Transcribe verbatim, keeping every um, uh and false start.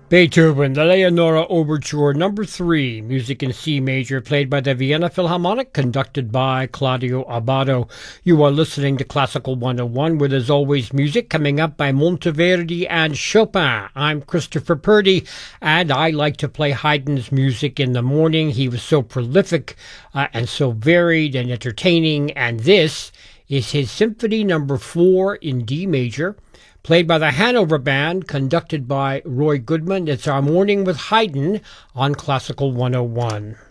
Beethoven, the Leonora Overture number three, music in C major, played by the Vienna Philharmonic, conducted by Claudio Abbado. You are listening to Classical one oh one, where there's always music coming up by Monteverdi and Chopin. I'm Christopher Purdy, and I like to play Haydn's music in the morning. He was so prolific uh, and so varied and entertaining, and this is his Symphony number four in D major, played by the Hanover Band, conducted by Roy Goodman. It's our Morning with Haydn on Classical one oh one.